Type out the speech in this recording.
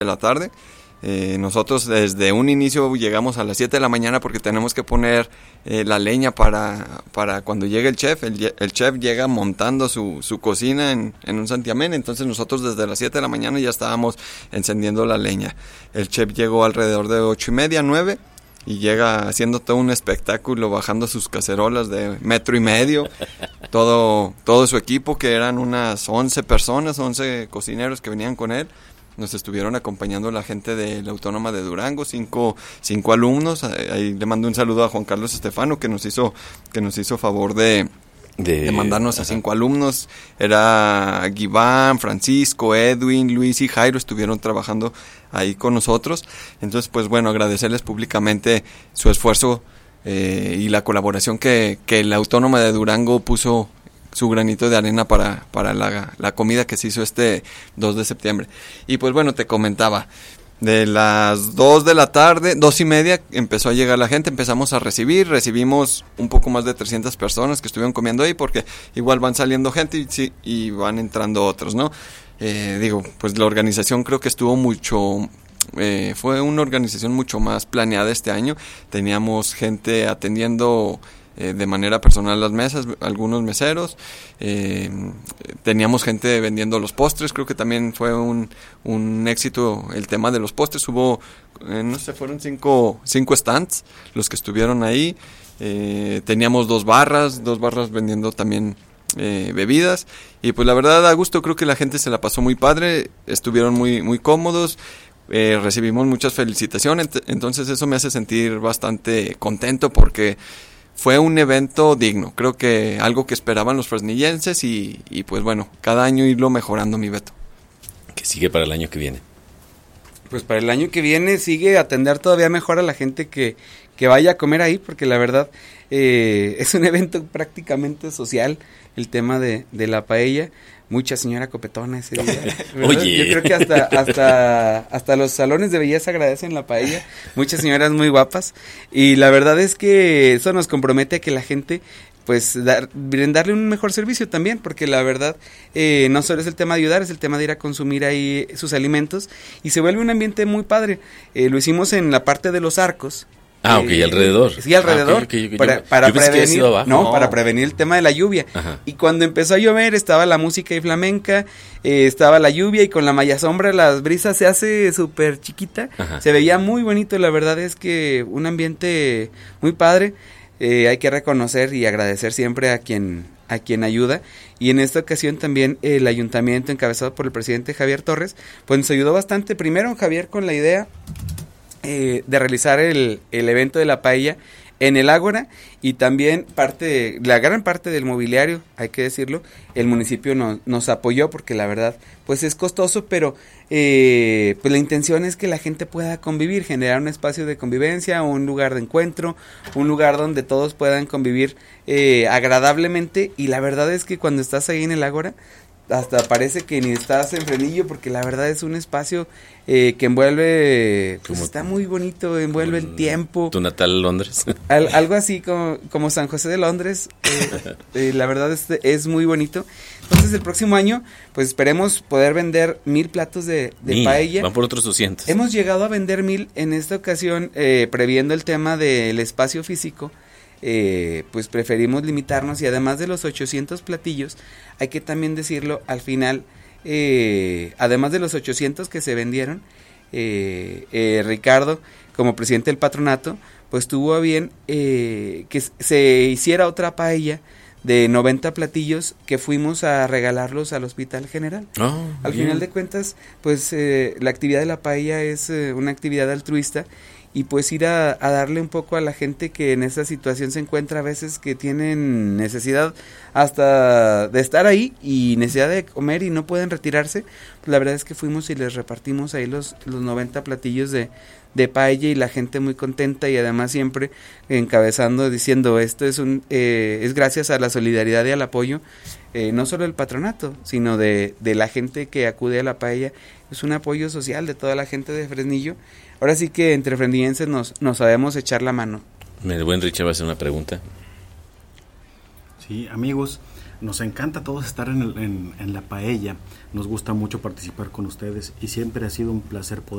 de la tarde. Nosotros desde un inicio llegamos a las 7 de la mañana porque tenemos que poner la leña para cuando llegue el chef. El chef llega montando su cocina en un santiamén, entonces nosotros desde las 7 de la mañana ya estábamos encendiendo la leña. El chef llegó alrededor de 8:30, 9, y llega haciendo todo un espectáculo, bajando sus cacerolas de 1.5 metros, todo su equipo, que eran unas 11 personas, 11 cocineros que venían con él. Nos estuvieron acompañando la gente de la Autónoma de Durango, cinco alumnos. Ahí le mando un saludo a Juan Carlos Estefano, que nos hizo favor de mandarnos a 5 alumnos. Era Guiván, Francisco, Edwin, Luis y Jairo estuvieron trabajando ahí con nosotros. Entonces, pues bueno, agradecerles públicamente su esfuerzo y la colaboración que la Autónoma de Durango puso su granito de arena para la comida que se hizo este 2 de septiembre. Y pues bueno, te comentaba, de las 2 de la tarde, 2:30, empezó a llegar la gente, empezamos a recibimos un poco más de 300 personas que estuvieron comiendo ahí, porque igual van saliendo gente y van entrando otros, ¿no? Pues la organización creo que estuvo fue una organización mucho más planeada este año. Teníamos gente atendiendo de manera personal las mesas, algunos meseros, teníamos gente vendiendo los postres. Creo que también fue un éxito el tema de los postres. Hubo, fueron 5 stands los que estuvieron ahí. Teníamos 2 barras vendiendo también bebidas, y pues la verdad a gusto. Creo que la gente se la pasó muy padre, estuvieron muy, muy cómodos. Recibimos muchas felicitaciones, entonces eso me hace sentir bastante contento, porque fue un evento digno, creo que algo que esperaban los fresnillenses, y pues bueno, cada año irlo mejorando, mi Beto. ¿Qué sigue para el año que viene? Pues para el año que viene sigue atender todavía mejor a la gente que vaya a comer ahí, porque la verdad es un evento prácticamente social, el tema de la paella. Mucha señora copetona ese día. Oye. Yo creo que hasta los salones de belleza agradecen la paella. Muchas señoras muy guapas. Y la verdad es que eso nos compromete a que la gente, pues, brindarle un mejor servicio también, porque la verdad no solo es el tema de ayudar, es el tema de ir a consumir ahí sus alimentos, y se vuelve un ambiente muy padre. Lo hicimos en la parte de los arcos. Alrededor. Sí, alrededor. Para prevenir, para prevenir el tema de la lluvia. Ajá. Y cuando empezó a llover, estaba la música y flamenca, estaba la lluvia, y con la malla sombra las brisas se hace súper chiquita. Ajá. Se veía muy bonito, la verdad es que un ambiente muy padre. Hay que reconocer y agradecer siempre a quien ayuda, y en esta ocasión también el ayuntamiento, encabezado por el presidente Javier Torres, pues nos ayudó bastante. Primero Javier con la idea de realizar el evento de la paella en el Ágora, y también la gran parte del mobiliario, hay que decirlo, el municipio nos apoyó, porque la verdad pues es costoso, pero pues la intención es que la gente pueda convivir, generar un espacio de convivencia, un lugar de encuentro, un lugar donde todos puedan convivir agradablemente. Y la verdad es que cuando estás ahí en el Ágora, hasta parece que ni estás en Fresnillo, porque la verdad es un espacio que envuelve, pues está muy bonito, envuelve el tiempo. ¿Tu natal Londres? Algo así como San José de Londres. La verdad es muy bonito. Entonces el próximo año, pues esperemos poder vender 1,000 platos de paella. Van por otros 200. Hemos llegado a vender 1,000 en esta ocasión, previendo el tema del espacio físico. Pues preferimos limitarnos, y además de los 800 platillos, hay que también decirlo, al final, además de los 800 que se vendieron, Ricardo, como presidente del patronato, pues tuvo a bien que se hiciera otra paella de 90 platillos que fuimos a regalarlos al Hospital General. Al final de cuentas, pues la actividad de la paella es una actividad altruista, y pues ir a darle un poco a la gente que en esa situación se encuentra, a veces que tienen necesidad hasta de estar ahí y necesidad de comer y no pueden retirarse. Pues la verdad es que fuimos y les repartimos ahí los 90 platillos de paella, y la gente muy contenta, y además siempre encabezando, diciendo esto es gracias a la solidaridad y al apoyo, no solo del patronato, sino de la gente que acude a la paella. Es un apoyo social de toda la gente de Fresnillo. Ahora sí que entre fresnillenses nos sabemos echar la mano. El buen Richard va a hacer una pregunta. Sí, amigos, Nos encanta a todos estar en la paella, nos gusta mucho participar con ustedes y siempre ha sido un placer poder